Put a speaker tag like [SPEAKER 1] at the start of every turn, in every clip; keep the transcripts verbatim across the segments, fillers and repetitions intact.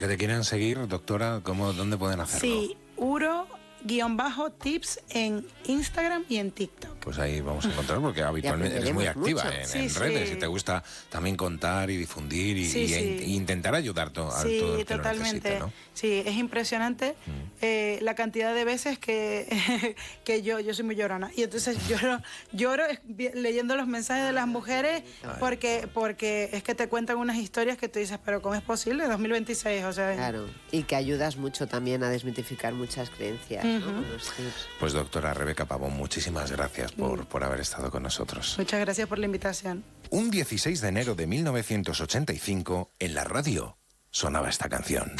[SPEAKER 1] Que te quieran seguir, doctora, ¿cómo, dónde pueden hacerlo?
[SPEAKER 2] Sí, Uro guión bajo tips en Instagram y en TikTok.
[SPEAKER 1] Pues ahí vamos a encontrar, porque habitualmente eres muy activa en,
[SPEAKER 2] sí,
[SPEAKER 1] en
[SPEAKER 2] sí.
[SPEAKER 1] redes y te gusta también contar y difundir y,
[SPEAKER 2] sí,
[SPEAKER 1] y,
[SPEAKER 2] sí.
[SPEAKER 1] e intentar ayudar to, a
[SPEAKER 2] sí,
[SPEAKER 1] todo el que
[SPEAKER 2] totalmente.
[SPEAKER 1] lo necesite, ¿no?
[SPEAKER 2] Sí, es impresionante mm. eh, la cantidad de veces que, que yo, yo soy muy llorona y entonces lloro, lloro leyendo los mensajes de las mujeres porque, porque es que te cuentan unas historias que tú dices, pero ¿cómo es posible? dos mil veintiséis, o sea...
[SPEAKER 3] Claro, y que ayudas mucho también a desmitificar muchas creencias, uh-huh. ¿no?
[SPEAKER 1] Pues doctora Rebeca Pavón, muchísimas gracias por, por haber estado con nosotros.
[SPEAKER 2] Muchas gracias por la invitación.
[SPEAKER 1] Un dieciséis de enero de mil novecientos ochenta y cinco, en la radio, sonaba esta canción.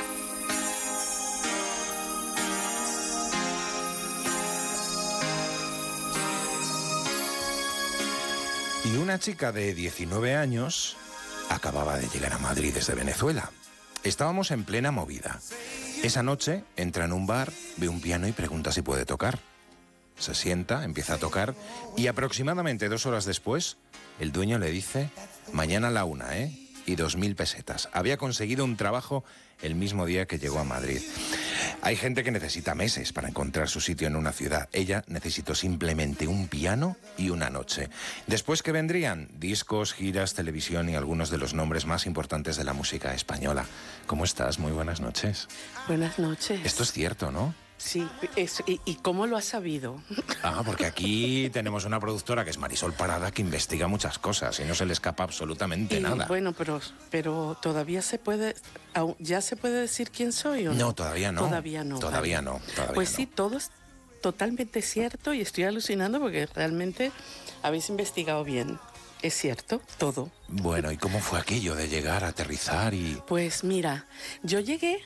[SPEAKER 1] Y una chica de diecinueve años acababa de llegar a Madrid desde Venezuela. Estábamos en plena movida. Esa noche entra en un bar, ve un piano y pregunta si puede tocar. Se sienta, empieza a tocar y aproximadamente dos horas después el dueño le dice: mañana a la una, ¿eh? Y dos mil pesetas. Había conseguido un trabajo el mismo día que llegó a Madrid. Hay gente que necesita meses para encontrar su sitio en una ciudad. Ella necesitó simplemente un piano y una noche. Después, ¿qué vendrían? Discos, giras, televisión y algunos de los nombres más importantes de la música española. ¿Cómo estás? Muy buenas noches.
[SPEAKER 4] Buenas noches.
[SPEAKER 1] Esto es cierto, ¿no?
[SPEAKER 4] Sí, es, y, ¿y cómo lo has sabido?
[SPEAKER 1] Ah, porque aquí tenemos una productora que es Marisol Parada que investiga muchas cosas y no se le escapa absolutamente
[SPEAKER 4] y,
[SPEAKER 1] nada.
[SPEAKER 4] Bueno, pero, pero todavía se puede, ¿ya se puede decir quién soy o no?
[SPEAKER 1] No, todavía no.
[SPEAKER 4] Todavía no.
[SPEAKER 1] Todavía no. Todavía
[SPEAKER 4] pues
[SPEAKER 1] no.
[SPEAKER 4] sí, todo es totalmente cierto y estoy alucinando porque realmente habéis investigado bien. Es cierto, todo.
[SPEAKER 1] Bueno, ¿y cómo fue aquello de llegar, aterrizar y...?
[SPEAKER 4] Pues mira, yo llegué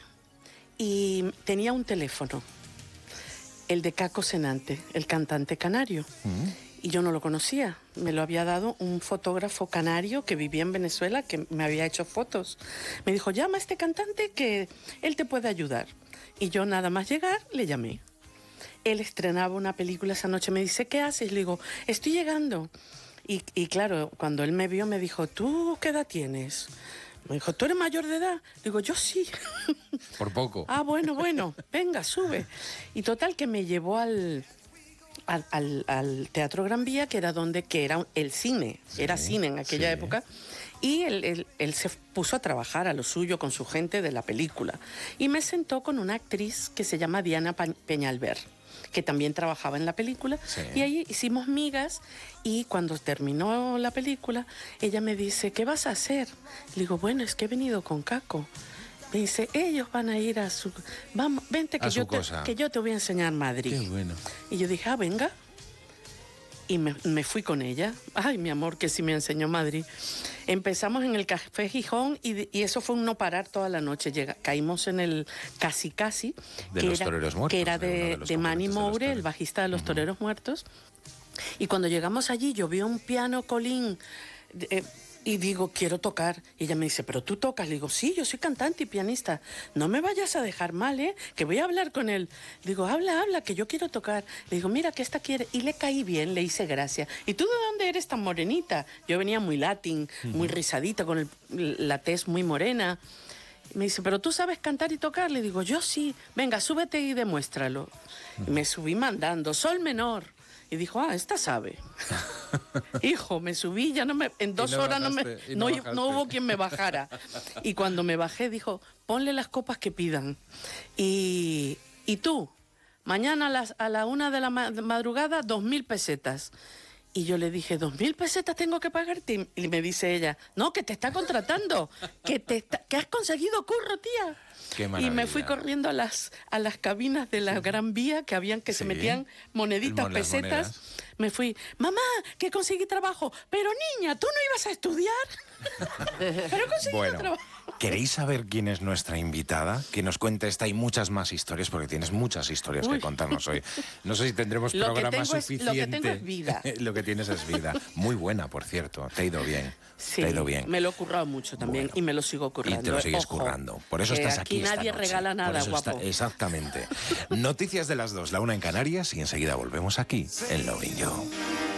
[SPEAKER 4] y tenía un teléfono. El de Caco Senante, el cantante canario. Mm. Y yo no lo conocía. Me lo había dado un fotógrafo canario que vivía en Venezuela, que me había hecho fotos. Me dijo, llama a este cantante que él te puede ayudar. Y yo nada más llegar, le llamé. Él estrenaba una película esa noche. Me dice, ¿qué haces? Le digo, estoy llegando. Y, y claro, cuando él me vio, me dijo, ¿tú qué edad tienes? Me dijo, ¿tú eres mayor de edad? Digo, yo sí.
[SPEAKER 1] Por poco.
[SPEAKER 4] Ah, bueno, bueno, venga, sube. Y total que me llevó al, al, al, al Teatro Gran Vía, que era donde, que era el cine, sí, era cine en aquella sí. época. Y él, él, él se puso a trabajar a lo suyo con su gente de la película. Y me sentó con una actriz que se llama Diana Peñalver, que también trabajaba en la película, sí. y ahí hicimos migas, y cuando terminó la película, ella me dice, ¿qué vas a hacer? Le digo, bueno, es que he venido con Caco. Me dice, ellos van a ir a su... Vamos, vente que, yo te, que yo te voy a enseñar Madrid.
[SPEAKER 1] Qué bueno.
[SPEAKER 4] Y yo dije, ah, venga. Y me, me fui con ella. Ay, mi amor, que sí me enseñó Madrid. Empezamos en el Café Gijón y, y eso fue un no parar toda la noche. Llega, caímos en el Casi Casi,
[SPEAKER 1] de
[SPEAKER 4] que,
[SPEAKER 1] los
[SPEAKER 4] era,
[SPEAKER 1] Toreros Muertos,
[SPEAKER 4] que era de,
[SPEAKER 1] de,
[SPEAKER 4] de Manny Moure, el bajista de los uh-huh. Toreros Muertos. Y cuando llegamos allí, yo vi un piano Colín... Eh, y digo, quiero tocar. Y ella me dice, ¿pero tú tocas? Le digo, sí, yo soy cantante y pianista. No me vayas a dejar mal, ¿eh? Que voy a hablar con él. Le digo, habla, habla, que yo quiero tocar. Le digo, mira, que esta quiere. Y le caí bien, le hice gracia. ¿Y tú de dónde eres tan morenita? Yo venía muy latín, uh-huh. muy rizadita, con el, la tez muy morena. Y me dice, ¿pero tú sabes cantar y tocar? Le digo, yo sí. Venga, súbete y demuéstralo. Uh-huh. Y me subí mandando, sol menor. Y dijo, ah, esta sabe. Hijo, me subí, ya no me, en dos no horas bajaste, no, me, no, no, no hubo quien me bajara. Y cuando me bajé dijo, ponle las copas que pidan. Y, y tú, mañana a, las, a la una de la madrugada, dos mil pesetas. Y yo le dije, ¿dos mil pesetas tengo que pagarte? Y me dice ella, no, que te está contratando, que, te está, que has conseguido curro, tía.
[SPEAKER 1] Qué
[SPEAKER 4] y me fui corriendo a las, a las cabinas de la sí. Gran Vía, que habían que sí. se metían moneditas, mon pesetas. Monedas. Me fui, mamá, que conseguí trabajo. Pero niña, ¿tú no ibas a estudiar? Pero conseguí
[SPEAKER 1] bueno,
[SPEAKER 4] trabajo.
[SPEAKER 1] ¿Queréis saber quién es nuestra invitada? Que nos cuente esta y muchas más historias, porque tienes muchas historias Uy. que contarnos hoy. No sé si tendremos
[SPEAKER 4] lo
[SPEAKER 1] programa suficiente.
[SPEAKER 4] Es, lo que tengo es vida.
[SPEAKER 1] Lo que tienes es vida. Muy buena, por cierto. Te ha ido bien.
[SPEAKER 4] Sí,
[SPEAKER 1] te ha ido bien.
[SPEAKER 4] Me lo he currado mucho también bueno, y me lo sigo currando.
[SPEAKER 1] Y te lo sigues
[SPEAKER 4] Ojo,
[SPEAKER 1] currando. Por eso estás aquí esta
[SPEAKER 4] nadie
[SPEAKER 1] noche.
[SPEAKER 4] regala nada, guapo.
[SPEAKER 1] Está, exactamente. Noticias de las dos, la una en Canarias y enseguida volvemos aquí en Lovin' You.